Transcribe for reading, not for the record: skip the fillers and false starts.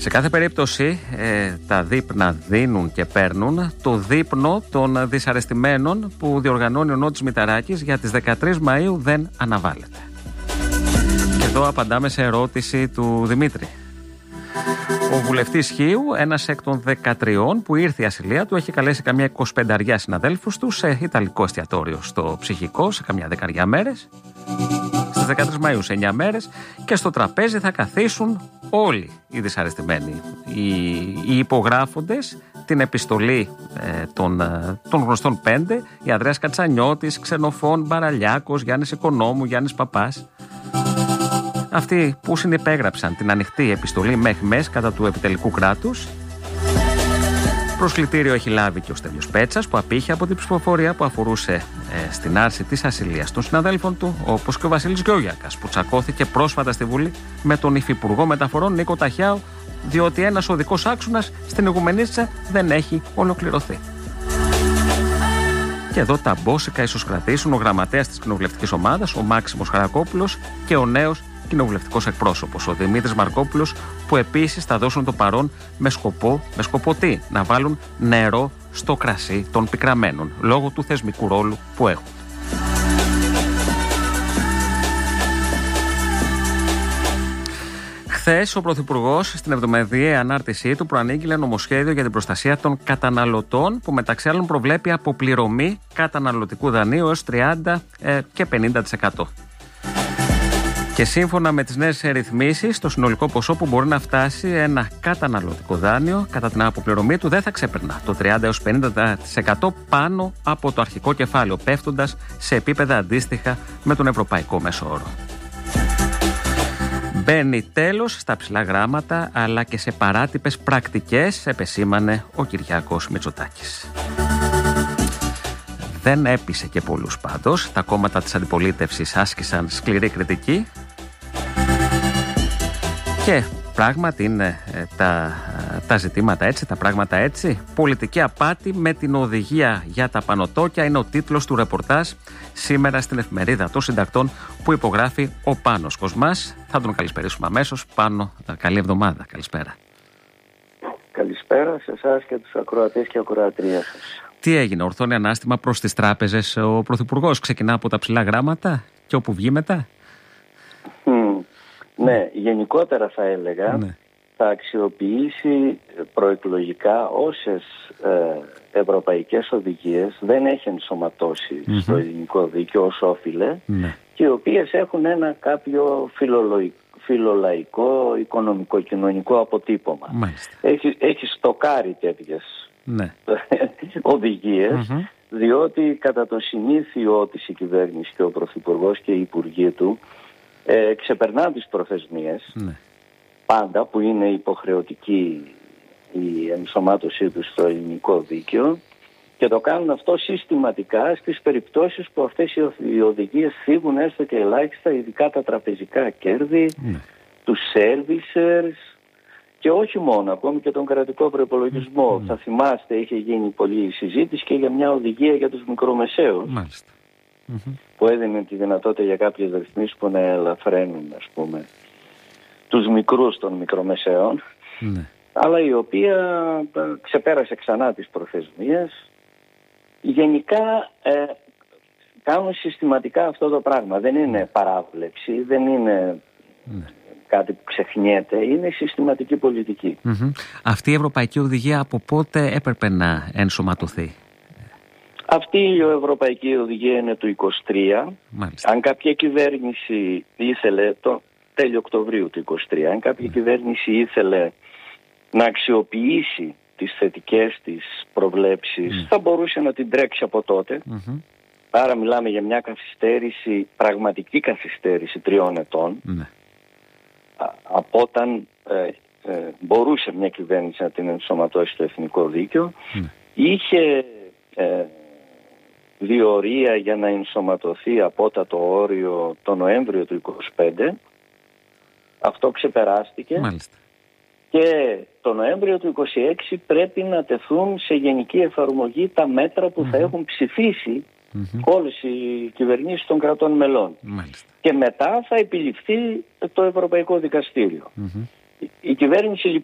Σε κάθε περίπτωση τα δείπνα δίνουν και παίρνουν. Το δείπνο των δυσαρεστημένων που διοργανώνει ο Νότης Μηταράκης για τις 13 Μαΐου δεν αναβάλλεται. Και εδώ απαντάμε σε ερώτηση του Δημήτρη. Ο βουλευτής Χίου, ένας εκ των 13 που ήρθε η ασυλία του, έχει καλέσει καμιά 25 συναδέλφους του σε ιταλικό εστιατόριο στο Ψυχικό σε καμιά 10 μέρες. Στις 13 Μαΐου σε 9 μέρες, και στο τραπέζι θα καθίσουν όλοι οι δυσαρεστημένοι. Οι υπογράφοντες την επιστολή των γνωστών 5, η Ανδρέας Κατσανιώτης, Ξενοφών Μπαραλιάκος, Γιάννης Οικονόμου, Γιάννης Παπάς. Αυτοί που συνυπέγραψαν την ανοιχτή επιστολή ΜΕΧΜΕΣ κατά του επιτελικού κράτους. Προσκλητήριο έχει λάβει και ο Στέλιος Πέτσας, που απήχε από την ψηφοφορία που αφορούσε στην άρση της ασυλίας των συναδέλφων του, όπως και ο Βασίλης Γιώγιακας, που τσακώθηκε πρόσφατα στη Βουλή με τον Υφυπουργό Μεταφορών Νίκο Ταχιάου, διότι ένας οδικός άξονας στην Ιγουμενίτσα δεν έχει ολοκληρωθεί. Και εδώ τα μπόσικα ίσως κρατήσουν ο γραμματέας της κοινοβουλευτικής ομάδας, ο Μάξιμος Χαρακόπουλος, και ο νέος κοινοβουλευτικός εκπρόσωπος, ο Δημήτρης Μαρκόπουλος, που επίσης θα δώσουν το παρόν με σκοπό τι? Να βάλουν νερό στο κρασί των πικραμένων, λόγω του θεσμικού ρόλου που έχουν. Χθες ο Πρωθυπουργός στην εβδομαδιαία ανάρτησή του προανήγγειλε νομοσχέδιο για την προστασία των καταναλωτών, που μεταξύ άλλων προβλέπει αποπληρωμή καταναλωτικού δανείου έως 30% και 50%. Και σύμφωνα με τις νέες ρυθμίσεις, το συνολικό ποσό που μπορεί να φτάσει ένα καταναλωτικό δάνειο κατά την αποπληρωμή του δεν θα ξεπερνά το 30 έως 50% πάνω από το αρχικό κεφάλαιο, πέφτοντας σε επίπεδα αντίστοιχα με τον ευρωπαϊκό μέσο όρο. Μπαίνει τέλος στα ψηλά γράμματα, αλλά και σε παράτυπες πρακτικές, επεσήμανε ο Κυριάκος Μητσοτάκης. Δεν έπεισε και πολλούς πάντως. Τα κόμματα της αντιπολίτευσης άσκησαν σκληρή κριτική. Και πράγματι είναι τα ζητήματα έτσι, τα πράγματα έτσι. Πολιτική απάτη με την οδηγία για τα πανωτόκια είναι ο τίτλος του ρεπορτάζ σήμερα στην εφημερίδα των συντακτών, που υπογράφει ο Πάνος Κοσμάς. Θα τον καλησπερίσουμε αμέσως. Πάνο, καλή εβδομάδα. Καλησπέρα. Καλησπέρα σε εσάς και τους ακροατές και ακροατρίες σας. Τι έγινε, ορθώνει ανάστημα προς τις τράπεζες ο Πρωθυπουργός? Ξεκινά από τα ψηλά γράμματα και όπου βγει μετά. Ναι, γενικότερα θα έλεγα, θα αξιοποιήσει προεκλογικά όσες ευρωπαϊκές οδηγίες δεν έχει ενσωματώσει στο ελληνικό δίκαιο ως όφιλε, και οι οποίες έχουν ένα κάποιο φιλολαϊκό, οικονομικό, κοινωνικό αποτύπωμα. Έχει στοκάρει τέτοιες οδηγίες, διότι κατά το συνήθειό της η κυβέρνηση και ο Πρωθυπουργός και οι υπουργοί του ξεπερνά τις προθεσμίες πάντα, που είναι υποχρεωτική η ενσωμάτωσή τους στο ελληνικό δίκαιο, και το κάνουν αυτό συστηματικά στις περιπτώσεις που αυτές οι οδηγίες θίγουν έστω και ελάχιστα ειδικά τα τραπεζικά κέρδη, τους servicers, και όχι μόνο, ακόμη και τον κρατικό προϋπολογισμό. Θα θυμάστε, είχε γίνει πολλή συζήτηση και για μια οδηγία για τους μικρομεσαίους, που έδινε τη δυνατότητα για κάποιες ρυθμίσεις που να ελαφραίνουν, ας πούμε, τους μικρούς των μικρομεσαίων, αλλά η οποία ξεπέρασε ξανά τις προθεσμίες. Γενικά κάνουν συστηματικά αυτό το πράγμα. Δεν είναι παράβλεψη, δεν είναι κάτι που ξεχνιέται, είναι συστηματική πολιτική. Αυτή η Ευρωπαϊκή Οδηγία από πότε έπρεπε να ενσωματωθεί? Αυτή η Ευρωπαϊκή Οδηγία είναι του 23. Αν κάποια κυβέρνηση ήθελε, το τέλειο Οκτωβρίου του 23, αν κάποια κυβέρνηση ήθελε να αξιοποιήσει τις θετικές της προβλέψεις, θα μπορούσε να την τρέξει από τότε. Άρα μιλάμε για μια καθυστέρηση, πραγματική καθυστέρηση 3 ετών, από όταν μπορούσε μια κυβέρνηση να την ενσωματώσει στο εθνικό δίκαιο. Είχε διορία για να ενσωματωθεί απότατο όριο το Νοέμβριο του 25. Αυτό ξεπεράστηκε. Και το Νοέμβριο του 26 πρέπει να τεθούν σε γενική εφαρμογή τα μέτρα που θα έχουν ψηφίσει όλες οι κυβερνήσεις των κρατών μελών. Και μετά θα επιληφθεί το Ευρωπαϊκό Δικαστήριο. Η κυβέρνηση